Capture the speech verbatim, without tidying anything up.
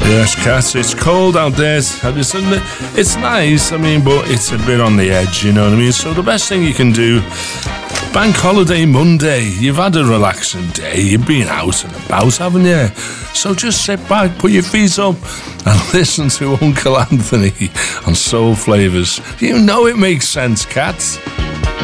Yes, Kat, it's cold out there. It's, it's nice, I mean, but it's a bit on the edge, you know what I mean? So the best thing you can do, Bank Holiday Monday, you've had a relaxing day, you've been out and about, haven't you? So just sit back, put your feet up and listen to Uncle Anthony on Soul Flavours. You know it makes sense, Kat.